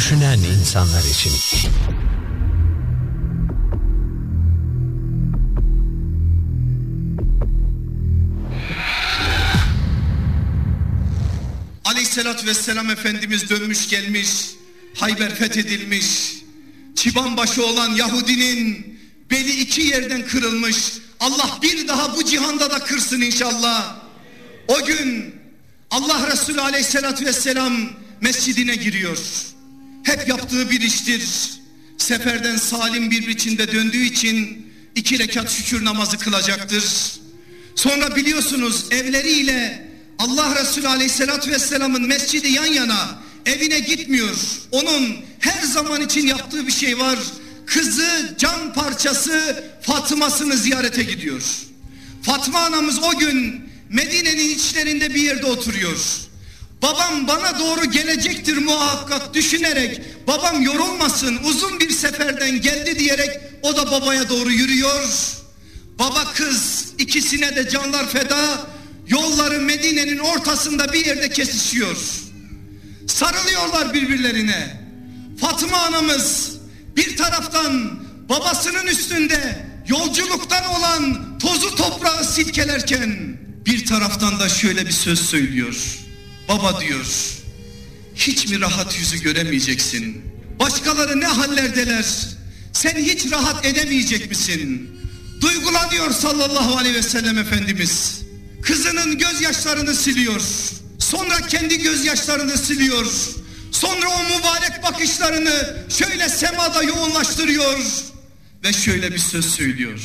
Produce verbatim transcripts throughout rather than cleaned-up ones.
düşünen insanlar için. Aleyhissalatü vesselam Efendimiz dönmüş gelmiş, Hayber fethedilmiş, çıbanbaşı olan Yahudinin beli iki yerden kırılmış. Allah bir daha bu cihanda da kırsın inşallah. O gün Allah Resulü Aleyhissalatü vesselam mescidine giriyor. Hep yaptığı bir iştir. Seferden salim bir biçimde döndüğü için iki rekat şükür namazı kılacaktır. Sonra biliyorsunuz evleriyle Allah Resulü Aleyhisselatü Vesselam'ın mescidi yan yana, evine gitmiyor. Onun her zaman için yaptığı bir şey var. Kızı, can parçası Fatıma'sını ziyarete gidiyor. Fatma anamız o gün Medine'nin içlerinde bir yerde oturuyor. Babam bana doğru gelecektir muhakkak düşünerek, babam yorulmasın, uzun bir seferden geldi diyerek o da babaya doğru yürüyor. Baba kız ikisine de canlar feda, yolları Medine'nin ortasında bir yerde kesişiyor. Sarılıyorlar birbirlerine. Fatıma anamız bir taraftan babasının üstünde yolculuktan olan tozu toprağı silkelerken bir taraftan da şöyle bir söz söylüyor. Baba diyor, hiç mi rahat yüzü göremeyeceksin? Başkaları ne hallerdeler? Sen hiç rahat edemeyecek misin? Duygulanıyor sallallahu aleyhi ve sellem Efendimiz. Kızının gözyaşlarını siliyor. Sonra kendi gözyaşlarını siliyor. Sonra o mübarek bakışlarını şöyle semada yoğunlaştırıyor. Ve şöyle bir söz söylüyor.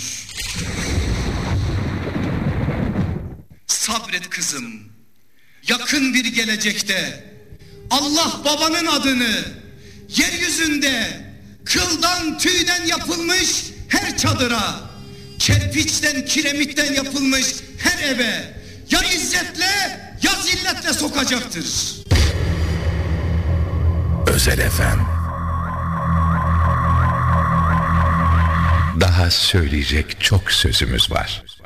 Sabret kızım. Yakın bir gelecekte Allah babanın adını yeryüzünde kıldan tüyden yapılmış her çadıra, kerpiçten kiremitten yapılmış her eve ya izzetle ya zilletle sokacaktır. Özel Efem. Daha söyleyecek çok sözümüz var.